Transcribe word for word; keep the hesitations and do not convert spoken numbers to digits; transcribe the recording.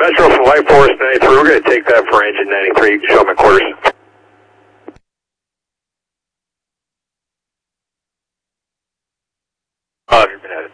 Metro from Light Force ninety-three, we're going to take that for engine ninety-three, show my quarters. Uh, you've been added.